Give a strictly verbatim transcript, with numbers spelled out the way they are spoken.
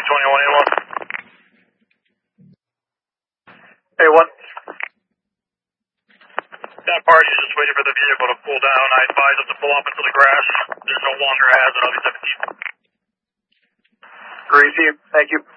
twenty-one A one. A one. That party is just waiting for the vehicle to pull down. I advise them to pull off into the grass. There's no longer a hazard on the seventeen. Greasy, thank you.